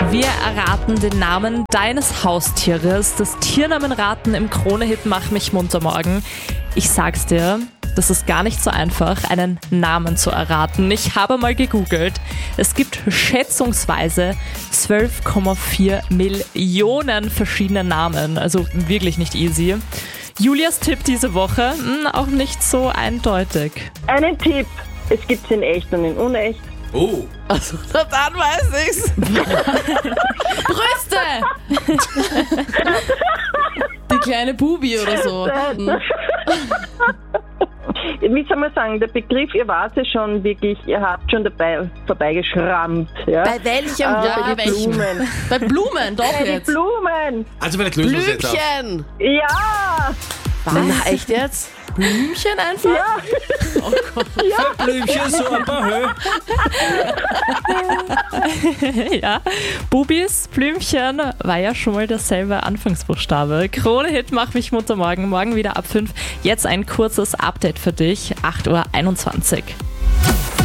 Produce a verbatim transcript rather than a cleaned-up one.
Wir erraten den Namen deines Haustieres. Das Tiernamenraten im Krone-Hit Mach mich munter morgen. Ich sag's dir, das ist gar nicht so einfach, einen Namen zu erraten. Ich habe mal gegoogelt. Es gibt schätzungsweise zwölf Komma vier Millionen verschiedene Namen. Also wirklich nicht easy. Julias Tipp diese Woche, mh, auch nicht so eindeutig. Einen Tipp. Es gibt in echt und in unecht. Oh. Also, dann weiß ich's. Brüste! Die kleine Bubi oder so. Wie soll man sagen, der Begriff, ihr wart ja schon wirklich, ihr habt schon dabei vorbeigeschrammt. Ja? Bei welchem? Ah, Ja, bei den welchem? Blumen. Bei Blumen, doch Bei den jetzt. Blumen. Also vielleicht lösen wir es jetzt auf. Blümchen. Ja. Na, echt jetzt? Blümchen einfach? Ja. Oh Gott. Blümchen, so ein paar Höhe. Ja, Bubis, Blümchen war ja schon mal derselbe Anfangsbuchstabe. Krone-Hit Mach mich munter morgen. Morgen wieder ab fünf. Jetzt ein kurzes Update für dich. acht Uhr einundzwanzig.